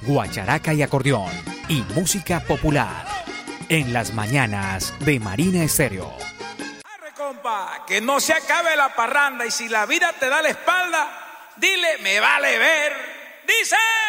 guacharaca y acordeón y música popular en las mañanas de Marina Estéreo. Arre, compa, que no se acabe la parranda y si la vida te da la espalda, dile, me vale ver. Dice...